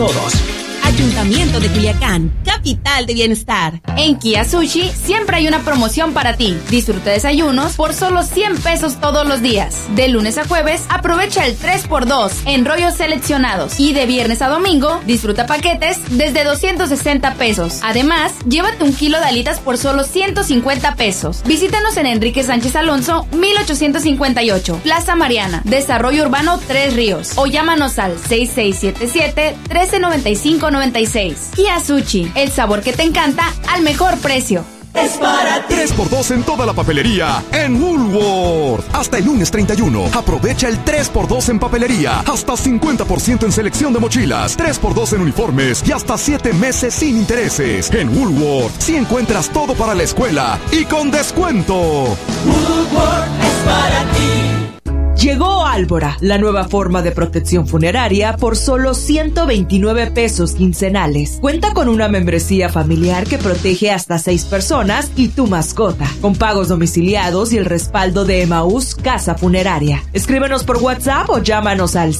todos. Ayuntamiento de Culiacán, capital de bienestar. En Kia Sushi siempre hay una promoción para ti. Disfruta desayunos por solo 100 pesos todos los días. De lunes a jueves, aprovecha el 3x2 en rollos seleccionados. Y de viernes a domingo, disfruta paquetes desde 260 pesos. Además, llévate 1 kilo de alitas por solo 150 pesos. Visítanos en Enrique Sánchez Alonso, 1858, Plaza Mariana, Desarrollo Urbano 3 Ríos. O llámanos al 6677-139596. Kia Sushi, el sabor que te encanta al mejor precio. Es para ti. 3x2 en toda la papelería en Woolworth. Hasta el lunes 31. Aprovecha el 3x2 en papelería. Hasta 50% en selección de mochilas. 3x2 en uniformes y hasta 7 meses sin intereses. En Woolworth, si encuentras todo para la escuela y con descuento. Woolworth es para ti. Llegó Álvora, la nueva forma de protección funeraria por solo 129 pesos quincenales. Cuenta con una membresía familiar que protege hasta 6 personas y tu mascota, con pagos domiciliados y el respaldo de Emaús Casa Funeraria. Escríbenos por WhatsApp o llámanos al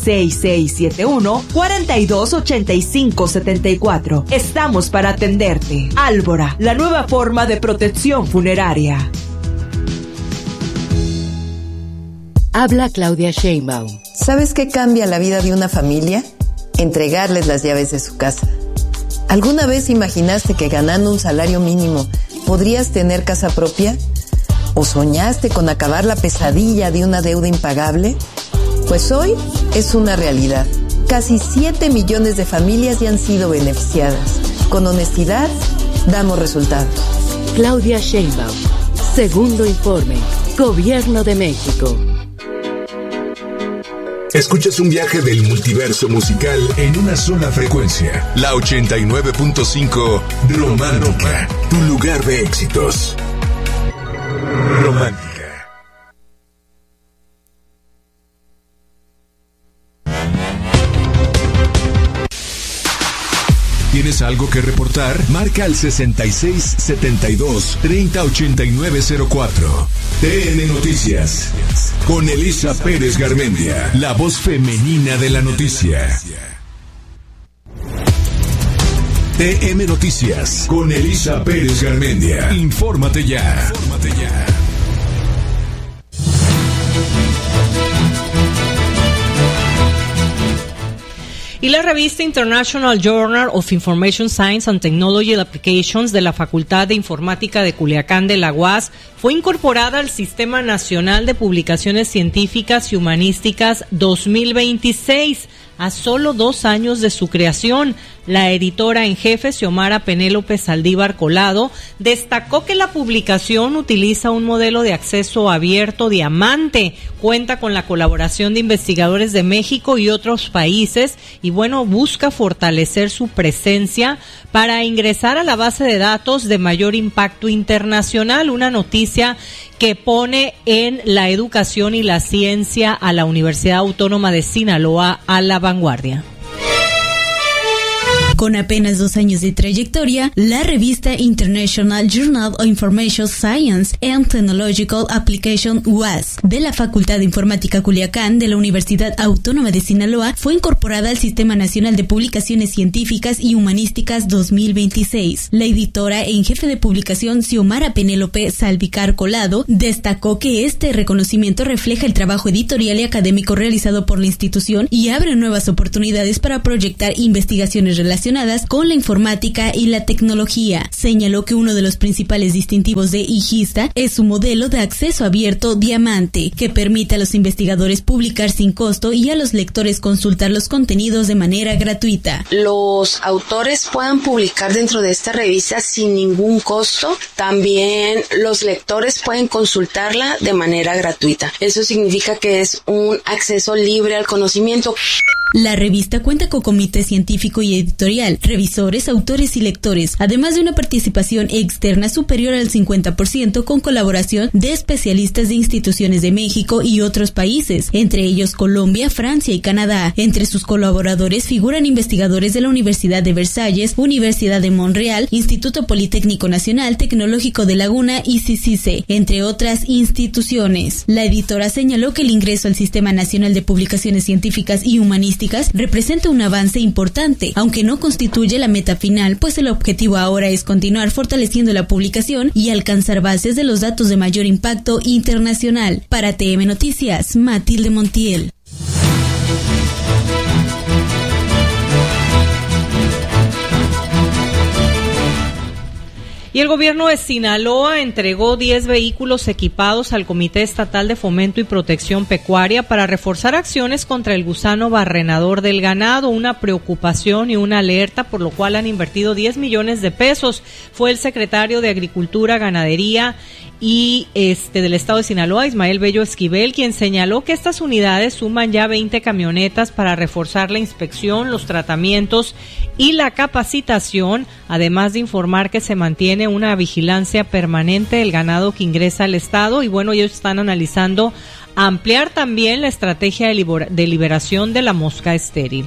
6671-428574. Estamos para atenderte. Álvora, la nueva forma de protección funeraria. Habla Claudia Sheinbaum. ¿Sabes qué cambia la vida de una familia? Entregarles las llaves de su casa. ¿Alguna vez imaginaste que ganando un salario mínimo podrías tener casa propia? ¿O soñaste con acabar la pesadilla de una deuda impagable? Pues hoy es una realidad. Casi 7 millones de familias ya han sido beneficiadas. Con honestidad, damos resultados. Claudia Sheinbaum. Segundo informe. Gobierno de México. Escuchas un viaje del multiverso musical en una sola frecuencia. La 89.5 Romántica, tu lugar de éxitos. Romántica. ¿Tienes algo que reportar? Marca al 6672-308904. TN Noticias. Con Elisa Pérez Garmendia, la voz femenina de la noticia. TN Noticias. Con Elisa Pérez Garmendia. Infórmate ya. Y la revista International Journal of Information Science and Technology Applications de la Facultad de Informática de Culiacán de la UAS fue incorporada al Sistema Nacional de Publicaciones Científicas y Humanísticas 2026, a solo 2 años de su creación. La editora en jefe, Xiomara Penélope Saldívar Colado, destacó que la publicación utiliza un modelo de acceso abierto diamante, cuenta con la colaboración de investigadores de México y otros países y busca fortalecer su presencia para ingresar a la base de datos de mayor impacto internacional, una noticia que pone en la educación y la ciencia a la Universidad Autónoma de Sinaloa a la vanguardia. Con apenas 2 años de trayectoria, la revista International Journal of Information Science and Technological Applications UAS de la Facultad de Informática Culiacán de la Universidad Autónoma de Sinaloa fue incorporada al Sistema Nacional de Publicaciones Científicas y Humanísticas 2026. La editora en jefe de publicación, Xiomara Penélope Saldívar Colado, destacó que este reconocimiento refleja el trabajo editorial y académico realizado por la institución y abre nuevas oportunidades para proyectar investigaciones relacionadas con la informática y la tecnología. Señaló que uno de los principales distintivos de IGISTA es su modelo de acceso abierto diamante, que permite a los investigadores publicar sin costo y a los lectores consultar los contenidos de manera gratuita. Los autores puedan publicar dentro de esta revista sin ningún costo. También los lectores pueden consultarla de manera gratuita. Eso significa que es un acceso libre al conocimiento. La revista cuenta con comité científico y editorial, revisores, autores y lectores, además de una participación externa superior al 50% con colaboración de especialistas de instituciones de México y otros países, entre ellos Colombia, Francia y Canadá. Entre sus colaboradores figuran investigadores de la Universidad de Versalles, Universidad de Montreal, Instituto Politécnico Nacional, Tecnológico de Laguna y CICICE, entre otras instituciones. La editora señaló que el ingreso al Sistema Nacional de Publicaciones Científicas y Humanísticas estadísticas, representa un avance importante, aunque no constituye la meta final, pues el objetivo ahora es continuar fortaleciendo la publicación y alcanzar bases de los datos de mayor impacto internacional. Para TM Noticias, Matilde Montiel. Y el gobierno de Sinaloa entregó 10 vehículos equipados al Comité Estatal de Fomento y Protección Pecuaria para reforzar acciones contra el gusano barrenador del ganado, una preocupación y una alerta, por lo cual han invertido 10 millones de pesos. Fue el secretario de Agricultura, Ganadería y del estado de Sinaloa, Ismael Bello Esquivel, quien señaló que estas unidades suman ya 20 camionetas para reforzar la inspección, los tratamientos y la capacitación, además de informar que se mantiene una vigilancia permanente del ganado que ingresa al estado. Y bueno, ellos están analizando ampliar también la estrategia de liberación de la mosca estéril.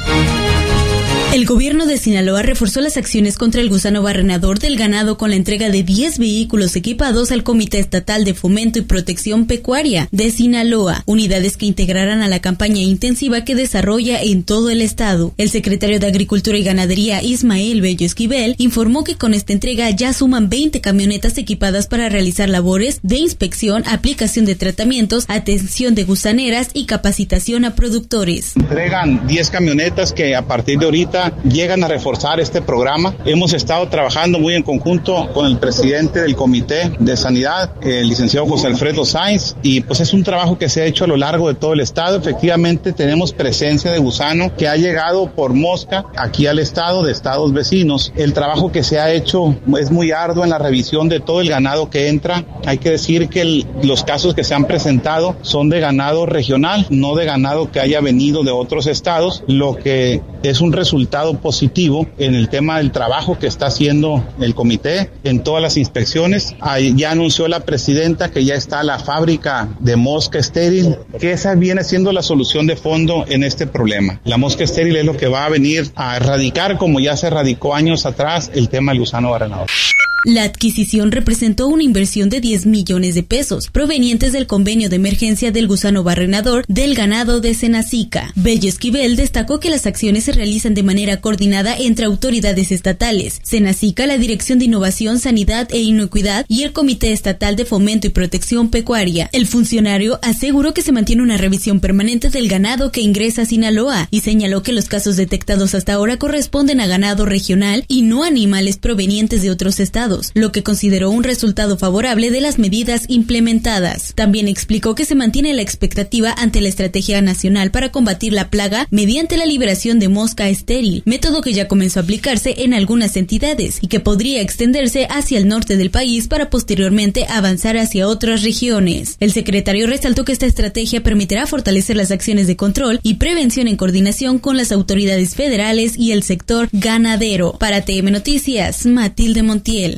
El gobierno de Sinaloa reforzó las acciones contra el gusano barrenador del ganado con la entrega de 10 vehículos equipados al Comité Estatal de Fomento y Protección Pecuaria de Sinaloa, unidades que integrarán a la campaña intensiva que desarrolla en todo el estado. El secretario de Agricultura y Ganadería, Ismael Bello Esquivel, informó que con esta entrega ya suman 20 camionetas equipadas para realizar labores de inspección, aplicación de tratamientos, atención de gusaneras y capacitación a productores. Entregan 10 camionetas que a partir de ahorita llegan a reforzar este programa. Hemos estado trabajando muy en conjunto con el presidente del Comité de Sanidad, el licenciado José Alfredo Sainz, y pues es un trabajo que se ha hecho a lo largo de todo el estado. Efectivamente tenemos presencia de gusano que ha llegado por mosca aquí al estado, de estados vecinos. El trabajo que se ha hecho es muy arduo en la revisión de todo el ganado que entra. Hay que decir que los casos que se han presentado son de ganado regional, no de ganado que haya venido de otros estados, lo que es un resultado positivo en el tema del trabajo que está haciendo el comité en todas las inspecciones. Ya anunció la presidenta que ya está la fábrica de mosca estéril, que esa viene siendo la solución de fondo en este problema. La mosca estéril es lo que va a venir a erradicar, como ya se erradicó años atrás, el tema del gusano barrenador. La adquisición representó una inversión de 10 millones de pesos, provenientes del convenio de emergencia del gusano barrenador del ganado de Senacica. Bello Esquivel destacó que las acciones se realizan de manera coordinada entre autoridades estatales, Senacica, la Dirección de Innovación, Sanidad e Inocuidad y el Comité Estatal de Fomento y Protección Pecuaria. El funcionario aseguró que se mantiene una revisión permanente del ganado que ingresa a Sinaloa y señaló que los casos detectados hasta ahora corresponden a ganado regional y no animales provenientes de otros estados, lo que consideró un resultado favorable de las medidas implementadas. También explicó que se mantiene la expectativa ante la estrategia nacional para combatir la plaga mediante la liberación de mosca estéril, método que ya comenzó a aplicarse en algunas entidades y que podría extenderse hacia el norte del país para posteriormente avanzar hacia otras regiones. El secretario resaltó que esta estrategia permitirá fortalecer las acciones de control y prevención en coordinación con las autoridades federales y el sector ganadero. Para TM Noticias, Matilde Montiel.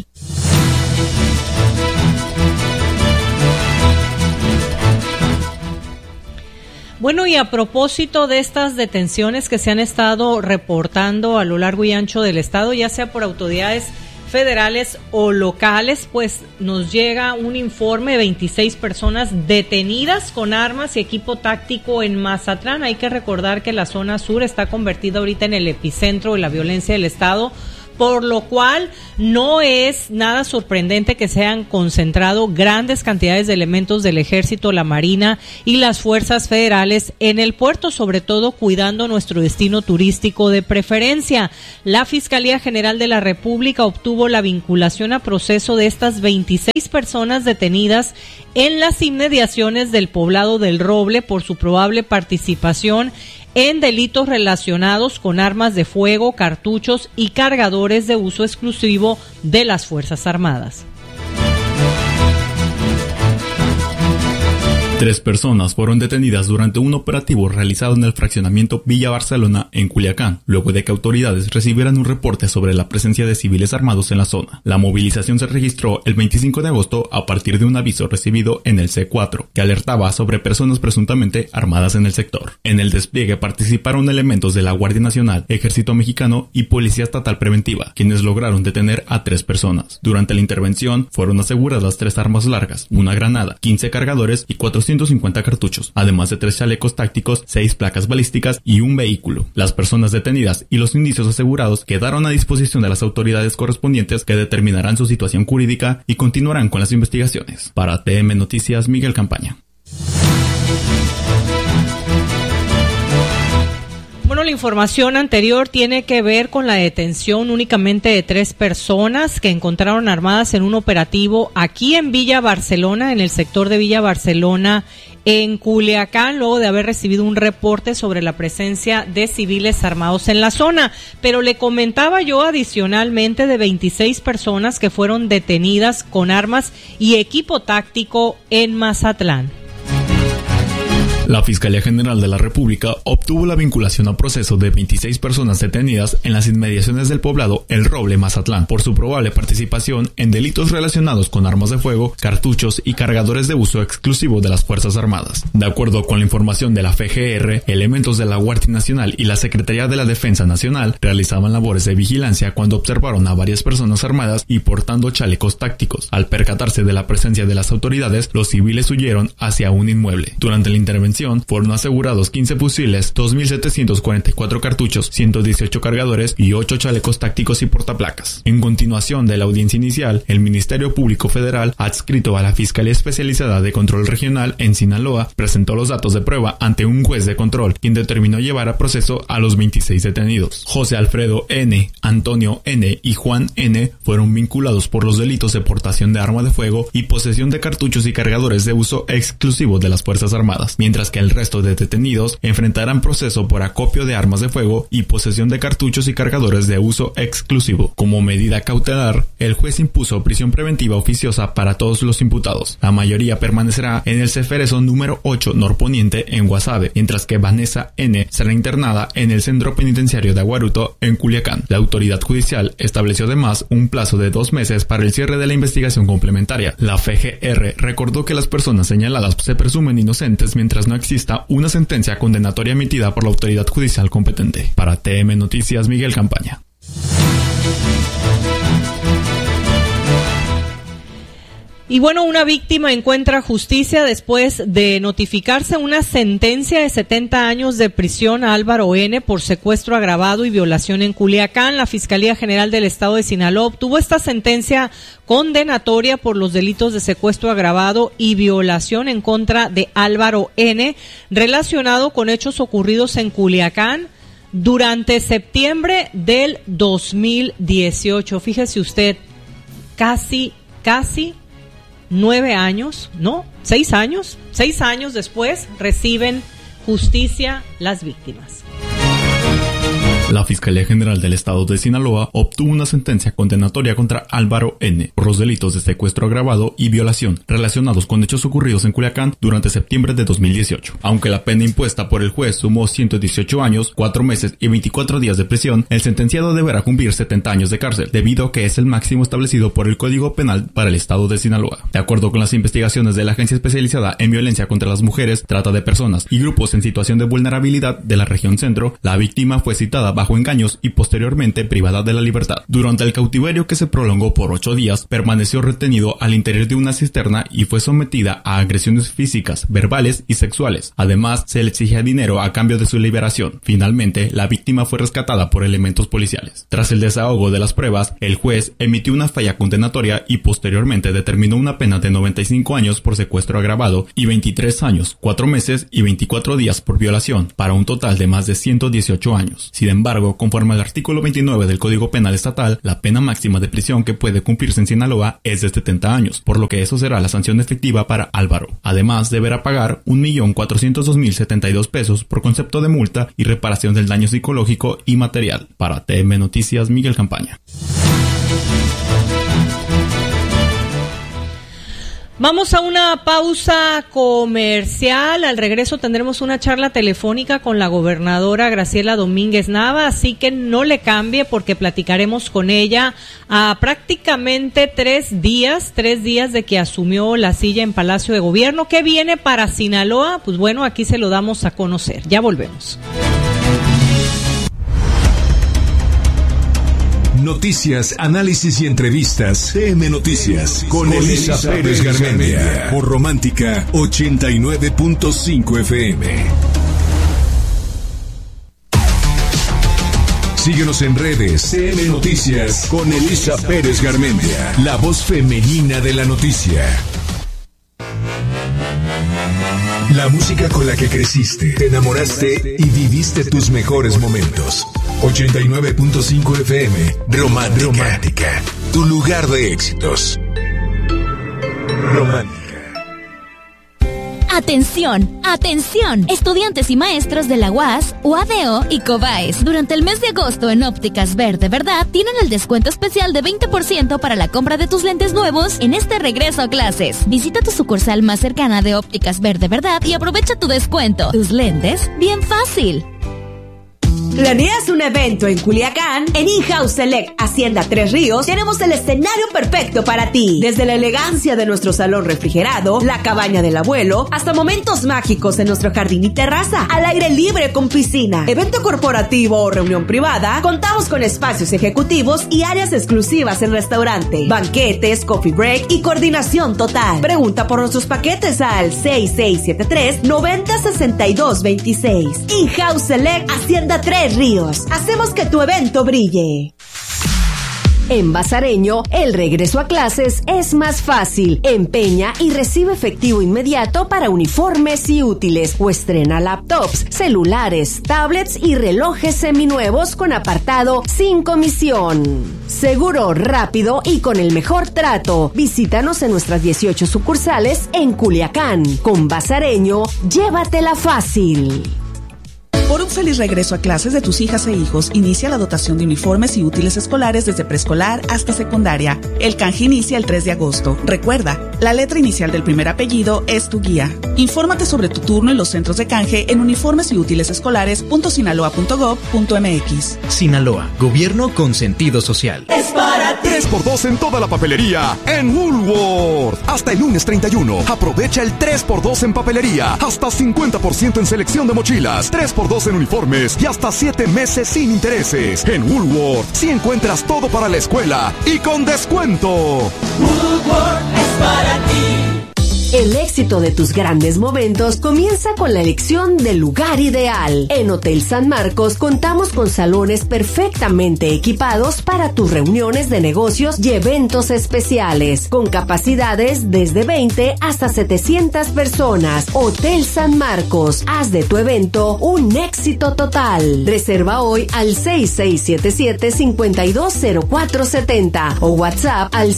Bueno, y a propósito de estas detenciones que se han estado reportando a lo largo y ancho del estado, ya sea por autoridades federales o locales, pues nos llega un informe de 26 personas detenidas con armas y equipo táctico en Mazatlán. Hay que recordar que la zona sur está convertida ahorita en el epicentro de la violencia del estado, por lo cual no es nada sorprendente que se hayan concentrado grandes cantidades de elementos del Ejército, la Marina y las fuerzas federales en el puerto, sobre todo cuidando nuestro destino turístico de preferencia. La Fiscalía General de la República obtuvo la vinculación a proceso de estas 26 personas detenidas en las inmediaciones del poblado del Roble por su probable participación en delitos relacionados con armas de fuego, cartuchos y cargadores de uso exclusivo de las Fuerzas Armadas. 3 personas fueron detenidas durante un operativo realizado en el fraccionamiento Villa Barcelona, en Culiacán, luego de que autoridades recibieran un reporte sobre la presencia de civiles armados en la zona. La movilización se registró el 25 de agosto a partir de un aviso recibido en el C4, que alertaba sobre personas presuntamente armadas en el sector. En el despliegue participaron elementos de la Guardia Nacional, Ejército Mexicano y Policía Estatal Preventiva, quienes lograron detener a 3 personas. Durante la intervención fueron aseguradas 3 armas largas, una granada, 15 cargadores y 400 450 cartuchos, además de 3 chalecos tácticos, 6 placas balísticas y un vehículo. Las personas detenidas y los indicios asegurados quedaron a disposición de las autoridades correspondientes, que determinarán su situación jurídica y continuarán con las investigaciones. Para TM Noticias, Miguel Campaña. Bueno, la información anterior tiene que ver con la detención únicamente de 3 personas que encontraron armadas en un operativo aquí en Villa Barcelona, en el sector de Villa Barcelona, en Culiacán, luego de haber recibido un reporte sobre la presencia de civiles armados en la zona. Pero le comentaba yo adicionalmente de 26 personas que fueron detenidas con armas y equipo táctico en Mazatlán. La Fiscalía General de la República obtuvo la vinculación a proceso de 26 personas detenidas en las inmediaciones del poblado El Roble, Mazatlán, por su probable participación en delitos relacionados con armas de fuego, cartuchos y cargadores de uso exclusivo de las Fuerzas Armadas. De acuerdo con la información de la FGR, elementos de la Guardia Nacional y la Secretaría de la Defensa Nacional realizaban labores de vigilancia cuando observaron a varias personas armadas y portando chalecos tácticos. Al percatarse de la presencia de las autoridades, los civiles huyeron hacia un inmueble. Durante la intervención fueron asegurados 15 fusiles, 2.744 cartuchos, 118 cargadores y 8 chalecos tácticos y portaplacas. En continuación de la audiencia inicial, el Ministerio Público Federal, adscrito a la Fiscalía Especializada de Control Regional en Sinaloa, presentó los datos de prueba ante un juez de control, quien determinó llevar a proceso a los 26 detenidos. José Alfredo N., Antonio N. y Juan N. fueron vinculados por los delitos de portación de arma de fuego y posesión de cartuchos y cargadores de uso exclusivo de las Fuerzas Armadas, mientras que el resto de detenidos enfrentarán proceso por acopio de armas de fuego y posesión de cartuchos y cargadores de uso exclusivo. Como medida cautelar, el juez impuso prisión preventiva oficiosa para todos los imputados. La mayoría permanecerá en el Ceferezo número 8 norponiente en Guasave, mientras que Vanessa N. será internada en el Centro Penitenciario de Aguaruto en Culiacán. La autoridad judicial estableció además un plazo de 2 meses para el cierre de la investigación complementaria. La FGR recordó que las personas señaladas se presumen inocentes mientras no exista una sentencia condenatoria emitida por la autoridad judicial competente. Para TM Noticias, Miguel Campaña. Y bueno, una víctima encuentra justicia después de notificarse una sentencia de 70 años de prisión a Álvaro N. por secuestro agravado y violación en Culiacán. La Fiscalía General del Estado de Sinaloa obtuvo esta sentencia condenatoria por los delitos de secuestro agravado y violación en contra de Álvaro N. relacionado con hechos ocurridos en Culiacán durante septiembre del 2018. Fíjese usted, casi 9 años, no, 6 años después reciben justicia las víctimas. La Fiscalía General del Estado de Sinaloa obtuvo una sentencia condenatoria contra Álvaro N. por los delitos de secuestro agravado y violación relacionados con hechos ocurridos en Culiacán durante septiembre de 2018. Aunque la pena impuesta por el juez sumó 118 años, 4 meses y 24 días de prisión, el sentenciado deberá cumplir 70 años de cárcel, debido a que es el máximo establecido por el Código Penal para el Estado de Sinaloa. De acuerdo con las investigaciones de la Agencia Especializada en Violencia contra las Mujeres, Trata de Personas y Grupos en Situación de Vulnerabilidad de la región centro, la víctima fue citada bajo engaños y posteriormente privada de la libertad. Durante el cautiverio, que se prolongó por 8 días, permaneció retenido al interior de una cisterna y fue sometida a agresiones físicas, verbales y sexuales. Además, se le exigía dinero a cambio de su liberación. Finalmente, la víctima fue rescatada por elementos policiales. Tras el desahogo de las pruebas, el juez emitió una falla condenatoria y posteriormente determinó una pena de 95 años por secuestro agravado y 23 años, 4 meses y 24 días por violación, para un total de más de 118 años. Sin embargo, conforme al artículo 29 del Código Penal Estatal, la pena máxima de prisión que puede cumplirse en Sinaloa es de 70 años, por lo que eso será la sanción efectiva para Álvaro. Además, deberá pagar 1.402.072 pesos por concepto de multa y reparación del daño psicológico y material. Para TM Noticias, Miguel Campaña. Vamos a una pausa comercial. Al regreso tendremos una charla telefónica con la gobernadora Graciela Domínguez Nava, así que no le cambie porque platicaremos con ella a prácticamente 3 días de que asumió la silla en Palacio de Gobierno. ¿Qué viene para Sinaloa? Pues bueno, aquí se lo damos a conocer. Ya volvemos. Noticias, análisis y entrevistas. TM Noticias con Elisa Pérez Garmendia. Por Romántica 89.5 FM. Síguenos en redes. TM Noticias con Elisa Pérez Garmendia. La voz femenina de la noticia. La música con la que creciste, te enamoraste y viviste tus mejores momentos. 89.5 FM, Romántica, tu lugar de éxitos. Romántica. Atención, atención, estudiantes y maestros de la UAS, UADO y COBAES. Durante el mes de agosto en Ópticas Verde Verdad tienen el descuento especial de 20% para la compra de tus lentes nuevos en este regreso a clases. Visita tu sucursal más cercana de Ópticas Verde Verdad y aprovecha tu descuento. Tus lentes, bien fácil. ¿Planeas un evento en Culiacán? En In-House Select Hacienda Tres Ríos tenemos el escenario perfecto para ti. Desde la elegancia de nuestro salón refrigerado, la cabaña del abuelo, hasta momentos mágicos en nuestro jardín y terraza, al aire libre con piscina. Evento corporativo o reunión privada, contamos con espacios ejecutivos y áreas exclusivas en restaurante, banquetes, coffee break y coordinación total. Pregunta por nuestros paquetes al 6673-906226. In-House Select Hacienda Tres Ríos. Hacemos que tu evento brille. En Bazareño, el regreso a clases es más fácil. Empeña y recibe efectivo inmediato para uniformes y útiles o estrena laptops, celulares, tablets y relojes seminuevos con apartado sin comisión. Seguro, rápido y con el mejor trato. Visítanos en nuestras 18 sucursales en Culiacán. Con Bazareño, llévatela fácil. Por un feliz regreso a clases de tus hijas e hijos, inicia la dotación de uniformes y útiles escolares desde preescolar hasta secundaria. El canje inicia el 3 de agosto. Recuerda, la letra inicial del primer apellido es tu guía. Infórmate sobre tu turno en los centros de canje en uniformes y útiles escolares.sinaloa.gov.mx. Sinaloa, gobierno con sentido social. Es para ti. 3x2 en toda la papelería en Woolworth. Hasta el lunes 31. Aprovecha el 3x2 en papelería. Hasta 50% en selección de mochilas. 3x2 en uniformes y hasta 7 meses sin intereses. En Woolworth sí encuentras todo para la escuela y con descuento. Woolworth es para ti. El éxito de tus grandes momentos comienza con la elección del lugar ideal. En Hotel San Marcos contamos con salones perfectamente equipados para tus reuniones de negocios y eventos especiales, con capacidades desde 20 hasta 700 personas. Hotel San Marcos, haz de tu evento un éxito total. Reserva hoy al 6677-520470 o WhatsApp al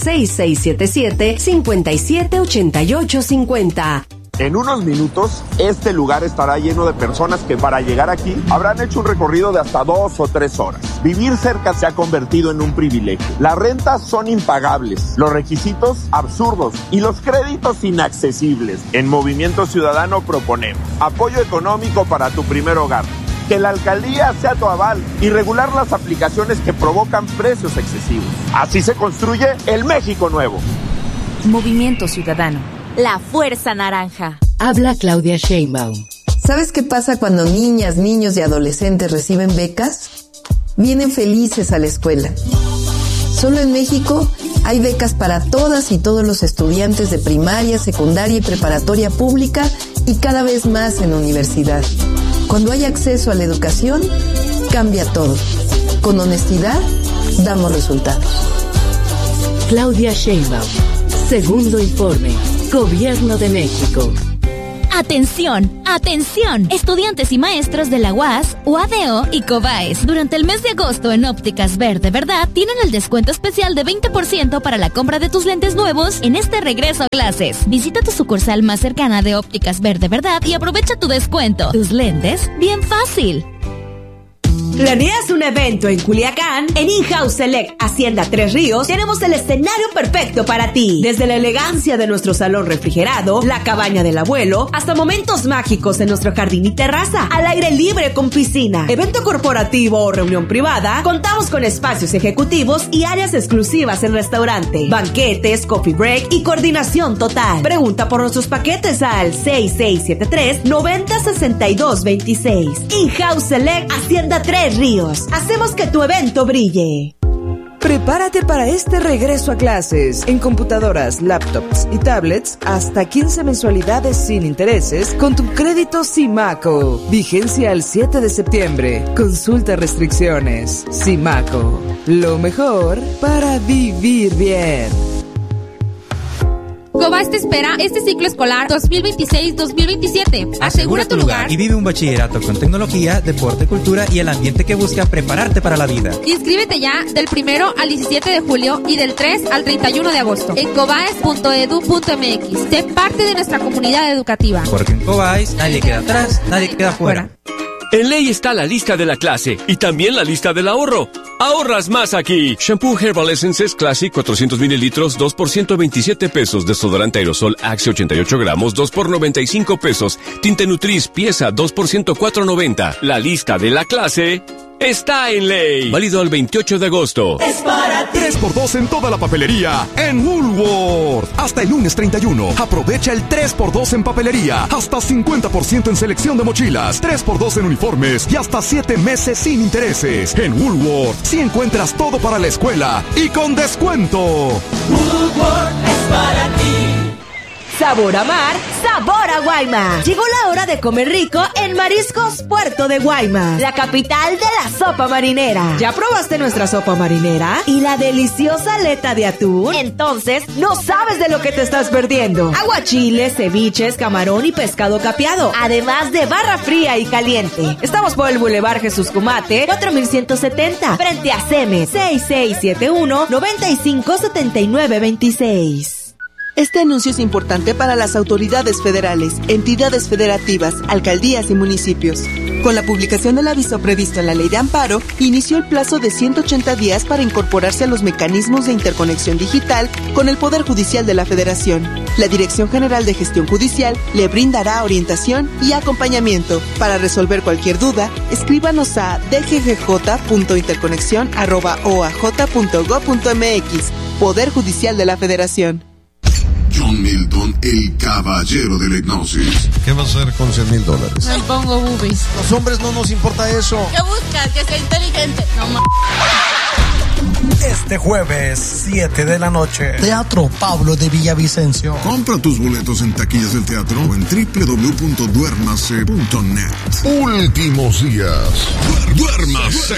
6677-578850. En unos minutos, este lugar estará lleno de personas que para llegar aquí habrán hecho un recorrido de hasta 2 o 3 horas. Vivir cerca se ha convertido en un privilegio. Las rentas son impagables, los requisitos absurdos y los créditos inaccesibles. En Movimiento Ciudadano proponemos apoyo económico para tu primer hogar, que la alcaldía sea tu aval y regular las aplicaciones que provocan precios excesivos. Así se construye el México nuevo. Movimiento Ciudadano, la fuerza naranja. Habla Claudia Sheinbaum. ¿Sabes qué pasa cuando niñas, niños y adolescentes reciben becas? Vienen felices a la escuela. Solo en México hay becas para todas y todos los estudiantes de primaria, secundaria y preparatoria pública y cada vez más en universidad. Cuando hay acceso a la educación, cambia todo. Con honestidad, damos resultados. Claudia Sheinbaum. Segundo informe. Gobierno de México. Atención, atención, estudiantes y maestros de la UAS, UADO y COBAES. Durante el mes de agosto en Ópticas Verde Verdad tienen el descuento especial de 20% para la compra de tus lentes nuevos en este regreso a clases. Visita tu sucursal más cercana de Ópticas Verde Verdad y aprovecha tu descuento. Tus lentes, bien fácil. ¿Planeas un evento en Culiacán? En In-House Select Hacienda Tres Ríos tenemos el escenario perfecto para ti. Desde la elegancia de nuestro salón refrigerado, la cabaña del abuelo, hasta momentos mágicos en nuestro jardín y terraza, al aire libre con piscina. Evento corporativo o reunión privada, contamos con espacios ejecutivos y áreas exclusivas en restaurante, banquetes, coffee break y coordinación total. Pregunta por nuestros paquetes al 6673-906226. In-House Select Hacienda Tres Ríos. Hacemos que tu evento brille. Prepárate para este regreso a clases. En computadoras, laptops y tablets, hasta 15 mensualidades sin intereses con tu crédito Simaco. Vigencia al 7 de septiembre. Consulta restricciones. Simaco, lo mejor para vivir bien. Cobás te espera este ciclo escolar 2026-2027. Asegura tu lugar y vive un bachillerato con tecnología, deporte, cultura y el ambiente que busca prepararte para la vida. Inscríbete ya del 1 al 17 de julio y del 3 al 31 de agosto en cobaes.edu.mx. Sé parte de nuestra comunidad educativa. Porque en Cobaes nadie queda atrás, nadie queda fuera. En Ley está la lista de la clase y también la lista del ahorro. ¡Ahorras más aquí! Shampoo Herbal Essences Classic 400 mililitros, 2 por 127 pesos. Desodorante aerosol Axe 88 gramos, 2 por 95 pesos. Tinte Nutris pieza, 2 por 104.90. La lista de la clase está en Ley. Válido al 28 de agosto. Es para ti. 3x2 en toda la papelería en Woolworth. Hasta el lunes 31. Aprovecha el 3x2 en papelería. Hasta 50% en selección de mochilas. 3x2 en uniformes y hasta 7 meses sin intereses. En Woolworth sí encuentras todo para la escuela y con descuento. Woolworth es para ti. Sabor a mar, sabor a Guaymas. Llegó la hora de comer rico en Mariscos Puerto de Guaymas, la capital de la sopa marinera. ¿Ya probaste nuestra sopa marinera? ¿Y la deliciosa aleta de atún? Entonces, no sabes de lo que te estás perdiendo. Aguachiles, ceviches, camarón y pescado capeado, además de barra fría y caliente. Estamos por el Boulevard Jesús Cumate, 4170, frente a CEMES, 6671-957926. Este anuncio es importante para las autoridades federales, entidades federativas, alcaldías y municipios. Con la publicación del aviso previsto en la Ley de Amparo, inició el plazo de 180 días para incorporarse a los mecanismos de interconexión digital con el Poder Judicial de la Federación. La Dirección General de Gestión Judicial le brindará orientación y acompañamiento. Para resolver cualquier duda, escríbanos a dggj.interconexión@oaj.gov.mx. Poder Judicial de la Federación. John Milton, el caballero de la hipnosis. ¿Qué vas a hacer con $100,000? Me pongo boobies. Los hombres no nos importa eso. ¿Qué buscas? Que sea inteligente. No más. Este jueves, 7 de la noche, Teatro Pablo de Villavicencio. Compra tus boletos en taquillas del teatro o en www.duermase.net. Últimos días. Duérmase.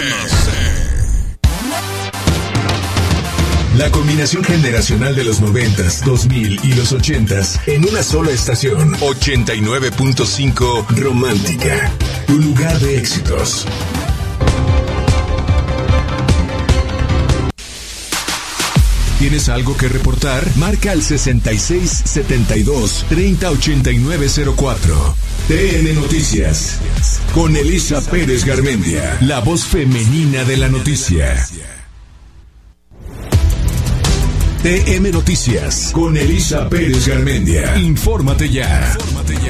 La combinación generacional de los 90s, 2000 y los 80s en una sola estación. 89.5 Romántica. Tu lugar de éxitos. ¿Tienes algo que reportar? Marca al 6672-308904. TN Noticias. Con Elisa Pérez Garmendia, la voz femenina de la noticia. TM Noticias con Elisa Pérez Garmendia. Infórmate ya.